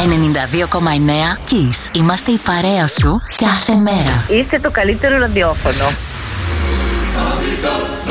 92,9 Kiss. Είμαστε η παρέα σου κάθε μέρα. Είστε το καλύτερο ραδιόφωνο.